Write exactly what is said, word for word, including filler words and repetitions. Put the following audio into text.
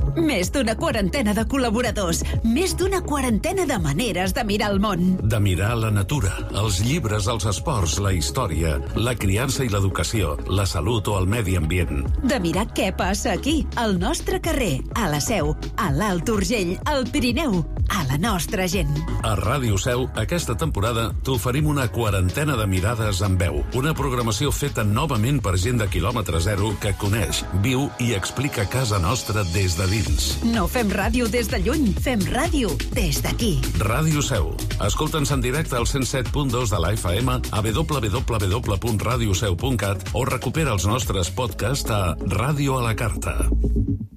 Més d'una quarantena de col·laboradors, més d'una quarantena de maneres de mirar el món. De mirar la natura, els llibres, els esports, la història, la criança i l'educació, la salut o el medi ambient. De mirar què passa aquí, al nostre carrer, a la Seu, a l'Alt Urgell, al Pirineu, a la nostra gent. A Ràdio Seu, aquesta temporada, t'oferim una quarantena de mirades en veu. Una programació feta novament per gent de quilòmetre zero que coneix, viu i explica casa nostra des de dins. No fem ràdio des de lluny, fem ràdio des d'aquí. Ràdio Seu. Escolta'ns en directe al cent set punt dos de la F M, a w w w punt radioseu punt cat o recupera els nostres podcasts a Ràdio a la Carta.